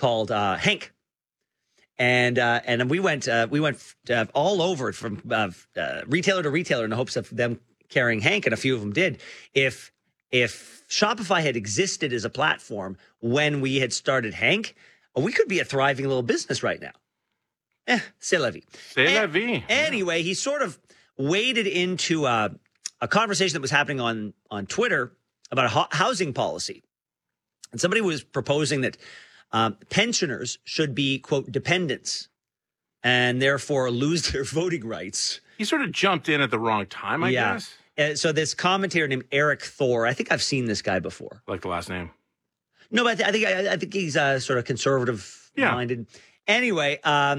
called Hank. And we went all over it from retailer to retailer in the hopes of them carrying Hank, and a few of them did. If Shopify had existed as a platform when we had started Hank, we could be a thriving little business right now. C'est la vie. C'est la vie. Anyway, he sort of waded into a conversation that was happening on Twitter about a housing policy. And somebody was proposing that pensioners should be, quote, dependents and therefore lose their voting rights. He sort of jumped in at the wrong time, I guess. So this commentator named Eric Thor, I think I've seen this guy before. Like the last name. No, but I think he's sort of conservative-minded. Yeah. Anyway,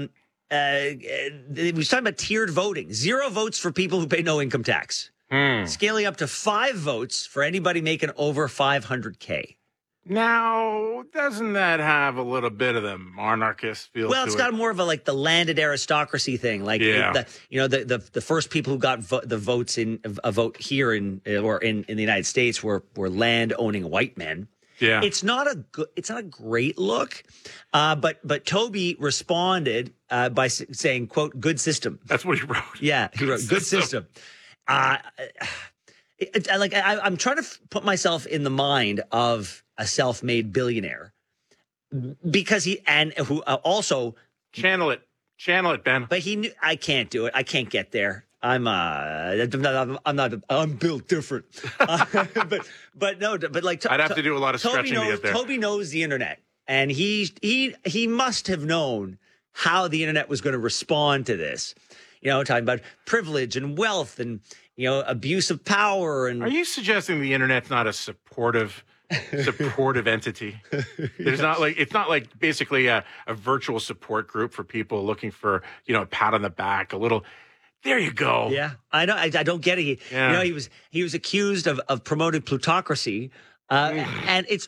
he was talking about tiered voting. 0 votes for people who pay no income tax. Scaling up to 5 votes for anybody making over $500K. Now, doesn't that have a little bit of the monarchist feel to it? Well, it's got more of a the landed aristocracy thing. The first people who got the votes in a vote here in the United States were land owning white men. Yeah, it's not a great look, but Toby responded by saying, "quote good system." That's what he wrote. Yeah, he wrote good system. I'm trying to put myself in the mind of a self-made billionaire because who also channel it, Ben. But he knew I can't do it. I can't get there. I'm built different. But I'd have to do a lot of stretching to get there. Toby knows the internet, and he must have known how the internet was going to respond to this. Talking about privilege and wealth and abuse of power. And are you suggesting the internet's not a supportive entity? It's not like basically a virtual support group for people looking for a pat on the back, a little. There you go. Yeah, I know. I don't get it. He was accused of promoting plutocracy, and it's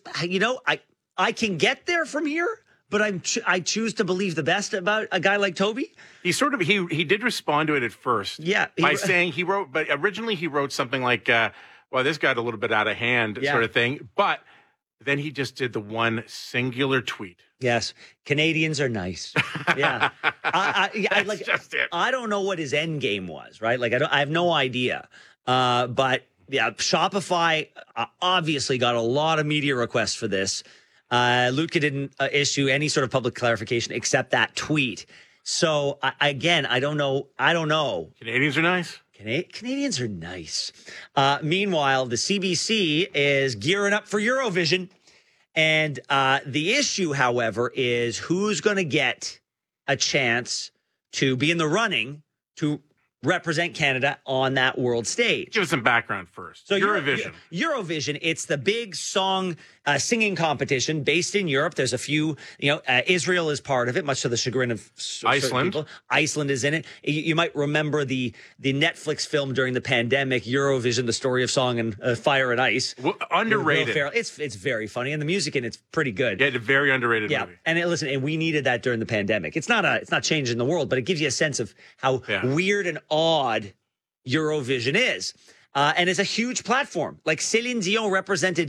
I can get there from here, but I choose to believe the best about a guy like Toby. He did respond to it at first. Yeah, by saying he wrote, but originally he wrote something like, "Well, this got a little bit out of hand," sort of thing. But then he just did the one singular tweet. Yes, Canadians are nice. Yeah, That's just it. I don't know what his end game was, right? I have no idea. But yeah, Shopify obviously got a lot of media requests for this. Lutka didn't issue any sort of public clarification except that tweet. So I don't know. Canadians are nice. Canadians are nice. Meanwhile, the CBC is gearing up for Eurovision. And the issue, however, is who's going to get a chance to be in the running to represent Canada on that world stage. Give us some background first. So Eurovision. Eurovision, it's the big song singing competition based in Europe. There's a few, Israel is part of it, much to the chagrin of Iceland. People. Iceland is in it. You might remember the Netflix film during the pandemic, Eurovision, the story of song and fire and ice. Well, underrated. It's very funny, and the music in it's pretty good. Yeah, it's a very underrated movie. And we needed that during the pandemic. It's not changing the world, but it gives you a sense of how weird and odd Eurovision is. And it's a huge platform. Like Céline Dion represented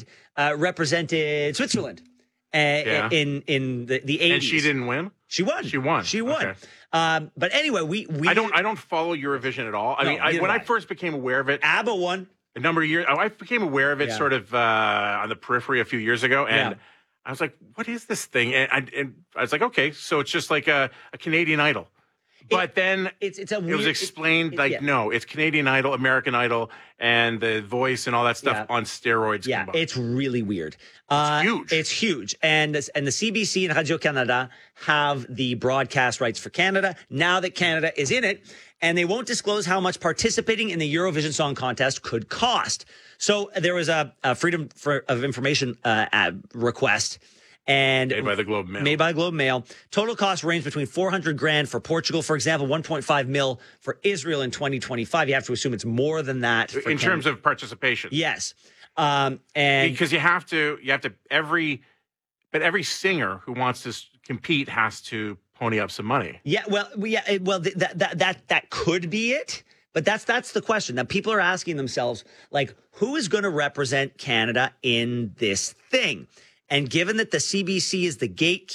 Switzerland in the 80s. And she didn't win? She won. Okay. But anyway, we I don't follow Eurovision at all. I first became aware of it, ABBA won a number of years. I became aware of it sort of on the periphery a few years ago, and I was like, "What is this thing?" And I was like, "Okay, so it's just like a Canadian Idol." But then it was explained no, it's Canadian Idol, American Idol, and The Voice and all that stuff on steroids. Yeah, combined. it's really weird. It's huge. It's huge. And the CBC and Radio-Canada have the broadcast rights for Canada now that Canada is in it, and they won't disclose how much participating in the Eurovision Song Contest could cost. So there was a Freedom of Information request. And made by the Globe Mail. Total cost range between $400,000 for Portugal, for example, 1.5 mil for Israel in 2025. You have to assume it's more than that in terms of participation. Yes, and because you have to every singer who wants to compete has to pony up some money. Yeah, that could be it. But that's the question that people are asking themselves, like, who is going to represent Canada in this thing? And given that the CBC is the gatekeeper